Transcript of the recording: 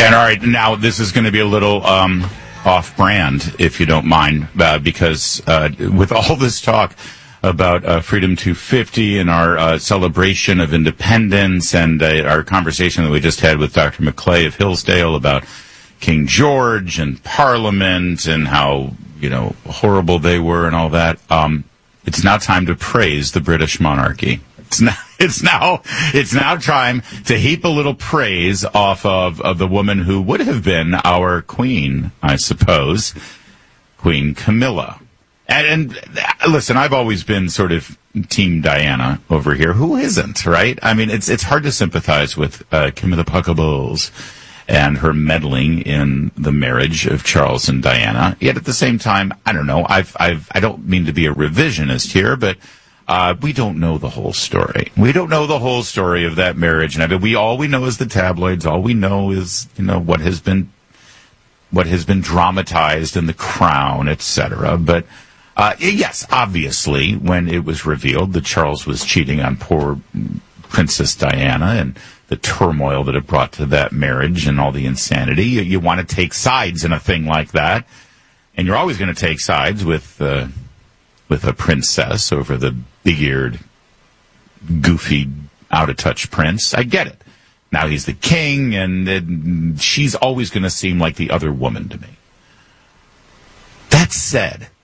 And all right, now this is going to be a little off-brand, if you don't mind, because with all this talk about Freedom 250 and our celebration of independence and our conversation that we just had with Dr. McClay of Hillsdale about King George and Parliament and how, horrible they were and all that, it's now time to praise the British monarchy. It's now time to heap a little praise off of the woman who would have been our queen, I suppose, Queen Camilla. And listen, I've always been sort of Team Diana over here. Who isn't, right? I mean, it's hard to sympathize with Camilla Parker Bowles and her meddling in the marriage of Charles and Diana. Yet at the same time, I don't know. I don't mean to be a revisionist here, but we don't know the whole story. We don't know the whole story of that marriage. And I mean, all we know is the tabloids. All we know is, what has been dramatized in The Crown, etc. But yes, obviously, when it was revealed that Charles was cheating on poor Princess Diana and the turmoil that it brought to that marriage and all the insanity, you want to take sides in a thing like that. And you're always going to take sides with a princess over the big-eared, goofy, out-of-touch prince. I get it. Now he's the king, and she's always going to seem like the other woman to me. That said,